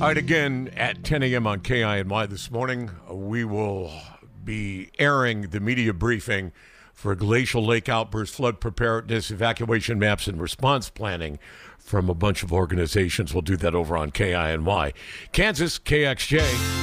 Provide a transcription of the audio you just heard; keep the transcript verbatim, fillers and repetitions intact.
All right, again, at ten a.m. on K I N Y this morning, we will be airing the media briefing for Glacial Lake outburst flood preparedness, evacuation maps, and response planning from a bunch of organizations. We'll do that over on K I N Y. Kansas, K X J.